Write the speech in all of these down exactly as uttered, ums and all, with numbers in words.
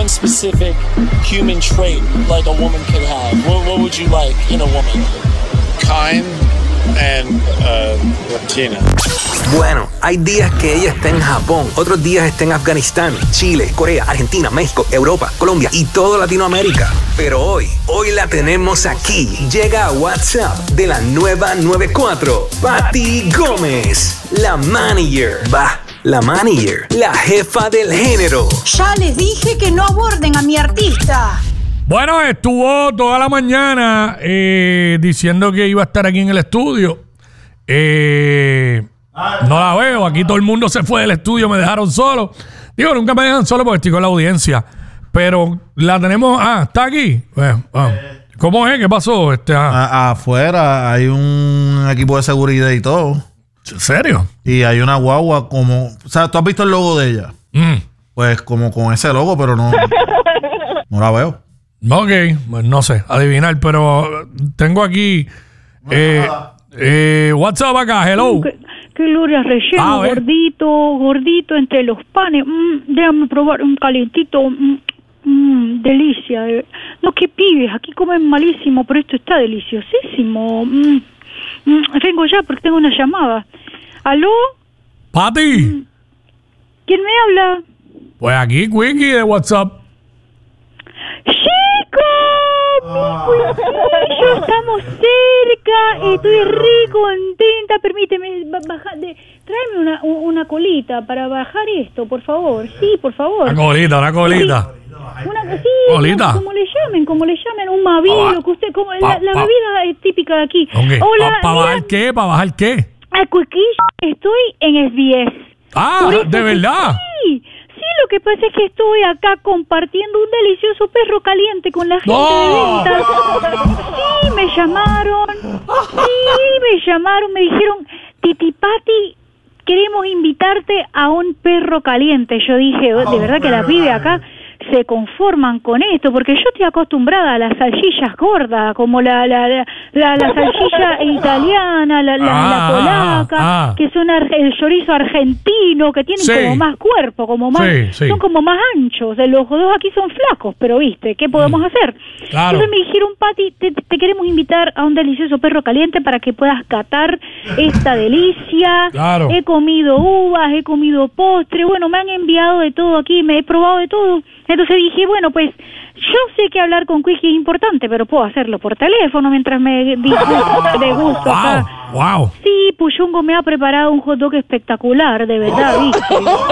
one specific human trait like a woman could have, what, what would you like in a woman? Kind and uh, Latina. Bueno, hay días que ella está en Japón, otros días está en Afganistán, Chile, Corea, Argentina, México, Europa, Colombia y toda Latinoamérica. Pero hoy, hoy la tenemos aquí. Llega a WhatsApp de la nueva noventa y cuatro, Pati Gómez, la manager. Va, la manager, la jefa del género. Ya les dije que no aborden a mi artista. Bueno, estuvo toda la mañana eh, diciendo que iba a estar aquí en el estudio. Eh, no la veo. Aquí todo el mundo se fue del estudio. Me dejaron solo. Digo, nunca me dejan solo porque estoy con la audiencia. Pero la tenemos... Ah, ¿está aquí? Bueno, vamos. ¿Cómo es? ¿Qué pasó? Este, ah. A, afuera hay un equipo de seguridad y todo. ¿En serio? Y hay una guagua como... O sea, ¿tú has visto el logo de ella? Mm. Pues como con ese logo, pero no... No la veo. Ok, pues no sé, adivinar, pero tengo aquí eh, eh, WhatsApp acá, hello. Que, que gloria relleno, Ah, gordito, gordito entre los panes. Mm, déjame probar un calentito. Mm, mm, delicia. eh. No, que pibes, aquí comen malísimo, pero esto está deliciosísimo. Mm, mm, vengo ya porque tengo una llamada. ¿Aló? Pati. ¿Quién me habla? Pues aquí, Quickie de WhatsApp. ¡Chico! ¡Mi cuisillo! ¡Estamos cerca! Estoy re contenta. Permíteme bajar de... Tráeme una, una colita para bajar esto, por favor. Sí, por favor. Una colita, una colita. Una, sí, colita. Como le llamen, como le llamen, un mavilo, que usted... Como, pa, la, la pa, bebida es típica de aquí. Okay. Hola, ¿Para bajar qué? ¿Para bajar qué? A cuiquillo estoy en S B S. Ah, ¿de verdad? Sí. Sí, lo que pasa es que estoy acá compartiendo un delicioso perro caliente con la gente ¡Oh! de ventas. Sí, me llamaron. Sí, me llamaron. Me dijeron, Titi Pati, queremos invitarte a un perro caliente. Yo dije, de verdad que la pibe acá se conforman con esto, porque yo estoy acostumbrada a las salchichas gordas, como la la la, la, la salchicha italiana, la, la, ah, la polaca, ah. que son ar- el chorizo argentino, que tienen Sí. como más cuerpo, como más, Sí, sí. son como más anchos. De los dos aquí son flacos, pero viste, ¿qué podemos Mm. hacer? Claro. Entonces me dijeron, Pati, te, te queremos invitar a un delicioso perro caliente para que puedas catar esta delicia. Claro. He comido uvas, he comido postre, bueno, me han enviado de todo aquí, me he probado de todo. Entonces dije, bueno, pues yo sé que hablar con Quickie es importante, pero puedo hacerlo por teléfono mientras me disgusto de gusto acá. Wow, wow. Sí, Puchungo me ha preparado un hot dog espectacular, de verdad, ¿viste?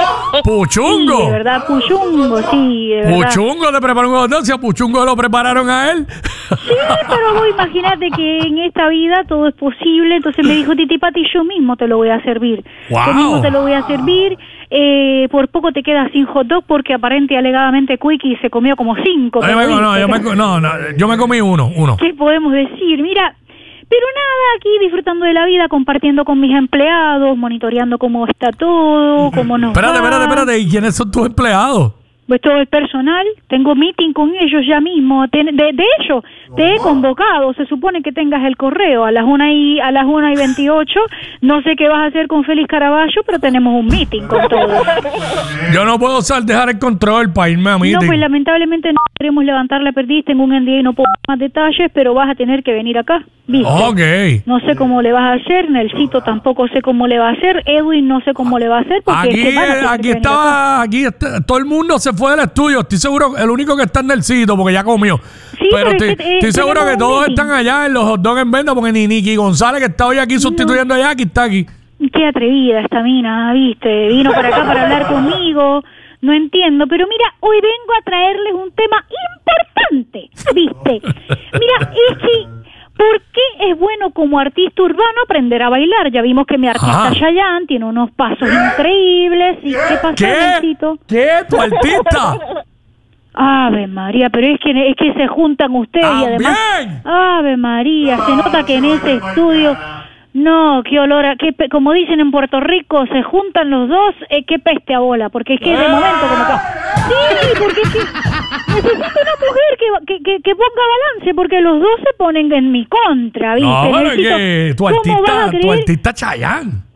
¡Puchungo! Sí, de verdad, Puchungo, sí, de verdad. Puchungo le preparó un hot dog, si a Puchungo lo prepararon a él. Sí, pero vos imagínate que en esta vida todo es posible. Entonces me dijo, Titi Pati, yo mismo te lo voy a servir. Wow. Yo mismo te lo voy a servir. Eh, por poco te quedas sin hot dog porque aparente y alegadamente Quickie se comió como cinco. Ay, me- no, yo me, co- no, no, yo me comí uno, uno. ¿Qué podemos decir? Mira, pero nada, aquí disfrutando de la vida, compartiendo con mis empleados, monitoreando cómo está todo, cómo nos Espérate, va. espérate, espérate. ¿Y quiénes son tus empleados? Pues todo el personal, tengo meeting con ellos ya mismo. Ten- De, de hecho, te he convocado. Se supone que tengas el correo a las una y a las una y veintiocho. No sé qué vas a hacer con Félix Caraballo, pero tenemos un meeting con todos. Yo no puedo sal- dejar el control para irme a No, meeting. pues lamentablemente no queremos levantar la perdiz. Tengo un N D A y no puedo dar más detalles, pero vas a tener que venir acá. ¿Viste? Ok. No sé cómo le vas a hacer. Nelsito tampoco sé cómo le va a hacer. Edwin no sé cómo le va a hacer. Porque Aquí, es que van a tener aquí que venir acá. estaba, aquí está- todo el mundo se fue del estudio. Estoy seguro, el único que está en el sitio, porque ya comió. Sí, pero pero es estoy, que, eh, estoy seguro tenemos que un todos meeting. están allá en los hot dogs en venta, porque ni Nicky González, que está hoy aquí sustituyendo allá, aquí está aquí. Qué atrevida esta mina, viste, vino para acá para hablar conmigo, no entiendo, pero mira, hoy vengo a traerles un tema importante, viste. Mira, es que, ¿por qué es bueno como artista urbano aprender a bailar? Ya vimos que mi artista Ajá. Chayanne tiene unos pasos increíbles, ¿y qué pasó, ¿Qué? Nelsito? ¿Qué? ¿Tu artista? Ave María, pero es que es que se juntan ustedes y además... ¡También! Ave María, se nota que en ese estudio... No, qué olor a... Qué pe- como dicen en Puerto Rico, se juntan los dos, eh, qué peste a bola, porque es que de momento como que... Sí, porque es que necesito una mujer que, que, que, que ponga balance, porque los dos se ponen en mi contra, ¿viste? No, pero es Necesito- que tu ¿Cómo vas a artista, tu creer? artista Chayanne.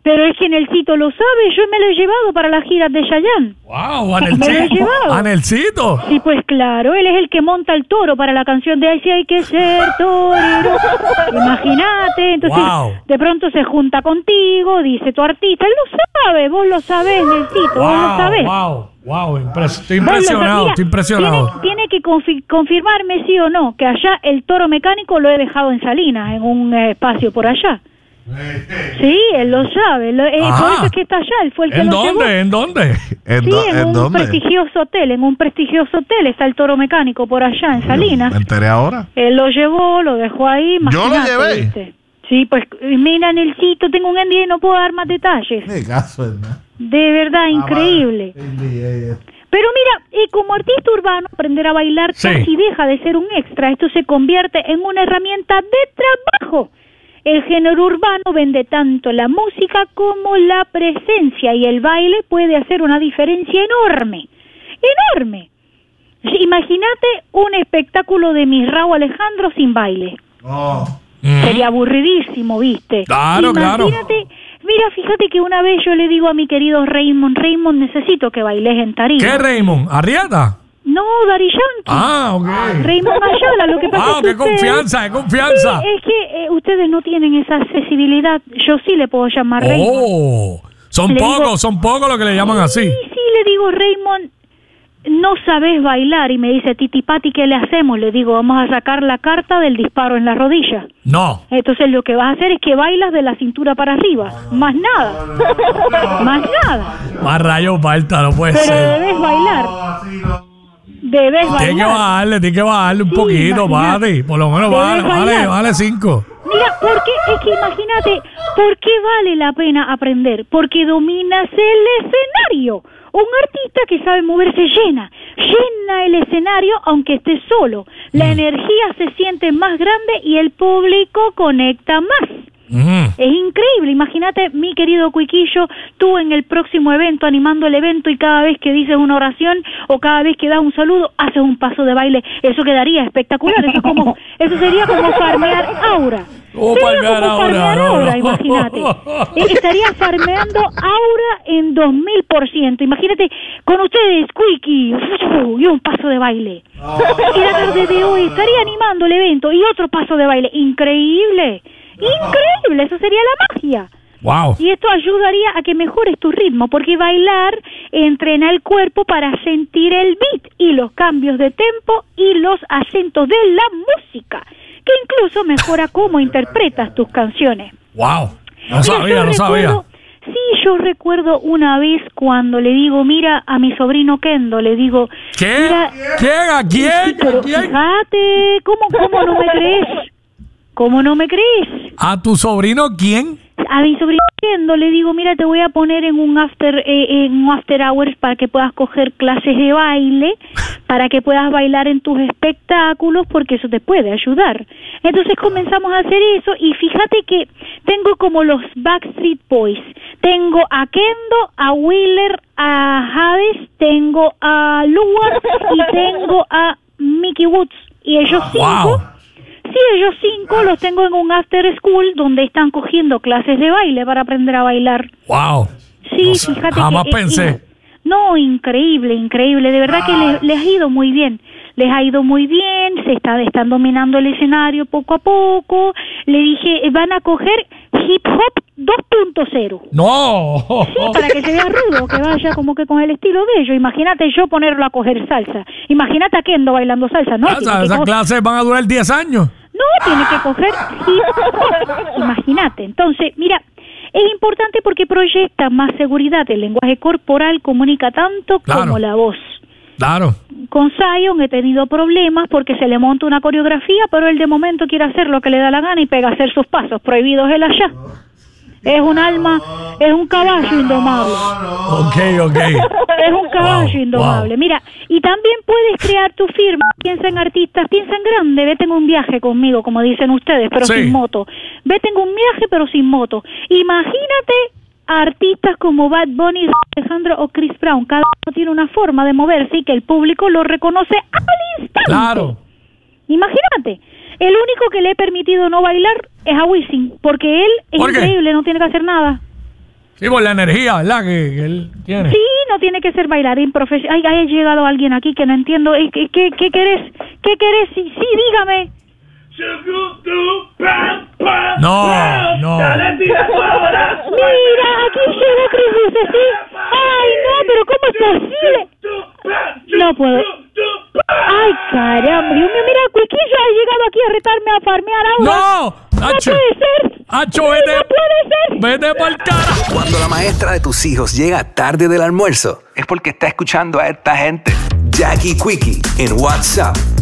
Pero es que Nelsito lo sabe, yo me lo he llevado para las giras de Chayanne. Wow, Me lo he Anelcito. llevado. Anelcito. Sí, pues claro, él es el que monta el toro para la canción de Ay, si hay que ser torero. Imagínate, entonces Wow. de pronto se junta contigo, dice tu artista, él lo sabe, vos lo sabés, Nelsito, vos lo Wow, sabés. wow, wow. impres- estoy Vos lo impresionado, sabés. Mira, estoy impresionado. Tiene, tiene que confi- confirmarme sí o no, que allá el toro mecánico lo he dejado en Salinas, en un eh, espacio por allá. Sí, él lo sabe, lo- eh, Ajá. por eso es que está allá, él fue el que ¿En lo llevó. dónde? ¿En dónde? ¿En, Sí, do- en en un dónde? prestigioso hotel, en un prestigioso hotel está el toro mecánico por allá en Salinas. Me enteré ahora. Él lo llevó, lo dejó ahí. ¿Yo lo imagínate, llevé? ¿viste? Sí, pues mira, Nelsito, tengo un N D A y no puedo dar más detalles. Ni caso es nada. De verdad, increíble. El D J. Pero mira, eh, como artista urbano, aprender a bailar Sí. casi deja de ser un extra. Esto se convierte en una herramienta de trabajo. El género urbano vende tanto la música como la presencia y el baile puede hacer una diferencia enorme. Enorme. Sí, imagínate un espectáculo de Misrao Alejandro sin baile. Oh. Mm. Sería aburridísimo, ¿viste? Claro, claro. Imagínate, mira, fíjate que una vez yo le digo a mi querido Raymond, Raymond, necesito que bailes en tarima. ¿Qué, Raymond? ¿Arrieta? No, Daddy Yankee. Ah, ok. Raymond Ayala, lo que pasa Wow, es que qué ustedes- confianza, qué confianza. Sí, es que eh, ustedes no tienen esa accesibilidad. Yo sí le puedo llamar Raymond. Oh, son Le pocos, digo- son pocos los que le llaman así. Sí, sí, le digo, Raymond, no sabes bailar. Y me dice, Titi Pati, ¿qué le hacemos? Le digo, vamos a sacar la carta del disparo en la rodilla. No. Entonces lo que vas a hacer es que bailas de la cintura para arriba. Más nada. Más nada. Más rayos falta, no puede Pero ser. debes bailar. Debes Tiene que bailar. bajarle, tiene que bajarle un Sí, poquito, imagínate. Pati. Por lo menos Debes vale, vale, bailar. vale cinco. Mira, ¿por qué? Es que imagínate, ¿por qué vale la pena aprender? Porque dominas el escenario. Un artista que sabe moverse llena, llena el escenario aunque esté solo. La Mm. energía se siente más grande y el público conecta más. Mm. Es increíble, imagínate mi querido Cuiquillo, tú en el próximo evento, animando el evento y cada vez que dices una oración o cada vez que das un saludo, haces un paso de baile, eso quedaría espectacular, eso es como, eso sería como farmear aura. Oh, Sería farmear como aura, farmear no, aura, no. imagínate. Eh, Estaría farmeando aura en dos mil por ciento, imagínate con ustedes, Cuiqui, y un paso de baile. Y la tarde de hoy estaría animando el evento y otro paso de baile, increíble. Increíble, eso sería la magia. Wow. Y esto ayudaría a que mejores tu ritmo, porque bailar entrena el cuerpo para sentir el beat y los cambios de tempo y los acentos de la música, que incluso mejora cómo interpretas tus canciones. Wow. No Mira, sabía, yo no sabía. recuerdo- Sí, yo recuerdo una vez cuando le digo, mira, a mi sobrino Kendo, le digo... ¿Qué? Mira, ¿Quién? ¿A quién? sí, pero ¿A quién? fíjate, ¿cómo, ¿cómo no me crees? ¿Cómo no me crees? ¿A tu sobrino quién? A mi sobrino Kendo le digo, mira, te voy a poner en un after eh, en un after hours para que puedas coger clases de baile, para que puedas bailar en tus espectáculos, porque eso te puede ayudar. Entonces comenzamos a hacer eso y fíjate que tengo como los Backstreet Boys. Tengo a Kendo, a Wheeler, a Hades, tengo a Luar y tengo a Mickey Woods. Y ellos cinco... Wow. Sí, ellos cinco los tengo en un after school donde están cogiendo clases de baile para aprender a bailar. Wow. Sí, No sé, fíjate jamás que... pensé. eh, no, increíble, increíble. De verdad que les, les ha ido muy bien. Les ha ido muy bien, se está, están dominando el escenario poco a poco. Le dije, eh, van a coger hip hop dos punto cero. No. Sí, para que se vea rudo, que vaya como que con el estilo de ellos. Imagínate yo ponerlo a coger salsa. Imagínate a Kendo bailando salsa, ¿no? Tiene Esas que esas co- clases van a durar diez años. No, tiene que coger hip hop. Imagínate. Entonces, mira, es importante porque proyecta más seguridad. El lenguaje corporal comunica tanto Claro. como la voz. Claro. Con Zion he tenido problemas porque se le monta una coreografía, pero él de momento quiere hacer lo que le da la gana y pega a hacer sus pasos prohibidos él allá. Es un alma, es un caballo indomable. Ok, ok. Es un caballo Wow, indomable. wow. Mira, y también puedes crear tu firma. Piensa en artistas, piensa en grande. Vete en un viaje conmigo, como dicen ustedes, pero Sí. sin moto. Vete en un viaje, pero sin moto. Imagínate a artistas como Bad Bunny, Alejandro o Chris Brown. Cada uno tiene una forma de moverse y que el público lo reconoce al instante. Claro. Imagínate. El único que le he permitido no bailar es a Wisin, porque él es ¿Por qué? increíble, no tiene que hacer nada. Sí, por la energía, ¿verdad? Que, que él tiene. Sí, no tiene que ser bailarín profesional. Ay, ha llegado alguien aquí que no entiendo. Eh, ¿Qué, qué, qué querés? ¿Qué querés? Sí, sí, dígame. No, no. Mira, aquí llegó Chris Luce, ¿sí? Ay, no, pero ¿cómo es posible? No puedo. Ay, caramba. Dios mío, mira, Cuiquillo ha llegado aquí a retarme a farmear agua. ¡No! No Hacho, puede ser. Hacho, Sí, vete. no puede ser. Vete pa'l cara. Cuando la maestra de tus hijos llega tarde del almuerzo, es porque está escuchando a esta gente. Jackie Quickie en WhatsApp.